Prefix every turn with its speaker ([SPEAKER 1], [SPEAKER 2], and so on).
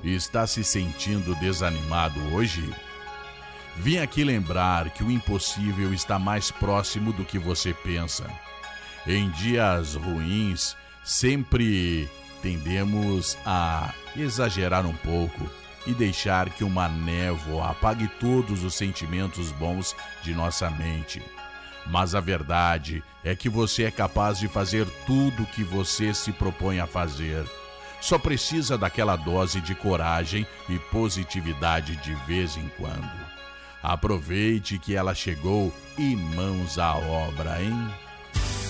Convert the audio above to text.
[SPEAKER 1] Está se sentindo desanimado hoje? Vim aqui lembrar que o impossível está mais próximo do que você pensa. Em dias ruins, sempre tendemos a exagerar um pouco e deixar que uma névoa apague todos os sentimentos bons de nossa mente. Mas a verdade é que você é capaz de fazer tudo o que você se propõe a fazer. Só precisa daquela dose de coragem e positividade de vez em quando. Aproveite que ela chegou e mãos à obra, hein?